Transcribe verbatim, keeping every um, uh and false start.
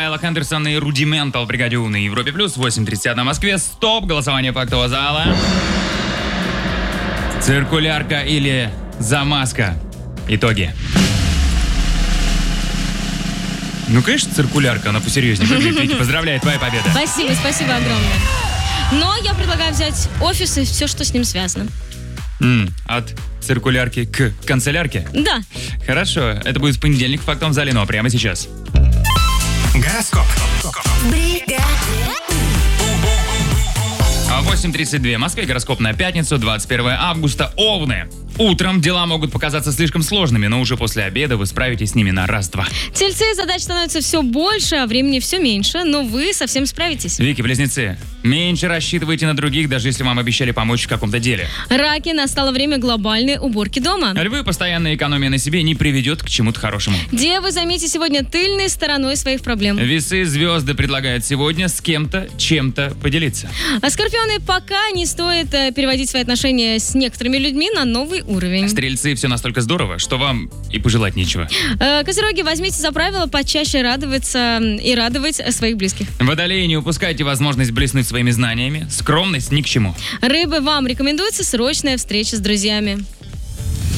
Лайла Хендерсон и Рудиментал в бригаде У на Европе плюс. восемь тридцать одна в Москве. Стоп. Голосование фактового зала. Циркулярка или замазка? Итоги. Ну, конечно, циркулярка, она посерьезнее выглядит. Вики, поздравляю, твоя победа. Спасибо, спасибо огромное. Но я предлагаю взять офис и все, что с ним связано. М, от циркулярки к канцелярке? Да. Хорошо, это будет в понедельник в фактовом зале, но прямо сейчас. Гороскоп. восемь тридцать два в Москве, гороскоп на пятницу, двадцать первое августа. Овны. Утром дела могут показаться слишком сложными, но уже после обеда вы справитесь с ними на раз-два. Тельцы, задач становится все больше, а времени все меньше, но вы совсем справитесь. Вики, близнецы, меньше рассчитывайте на других, даже если вам обещали помочь в каком-то деле. Раки, настало время глобальной уборки дома. Львы, постоянная экономия на себе не приведет к чему-то хорошему. Девы, займите сегодня тыльной стороной своих проблем. Весы, звезды предлагают сегодня с кем-то чем-то поделиться. А скорпионы, пока не стоит э, переводить свои отношения с некоторыми людьми на новый уровень. Стрельцы, все настолько здорово, что вам и пожелать нечего. Э, Козероги, возьмите за правило почаще радоваться и радовать своих близких. Водолеи, не упускайте возможность блеснуть своими знаниями. Скромность ни к чему. Рыбы, вам рекомендуется срочная встреча с друзьями.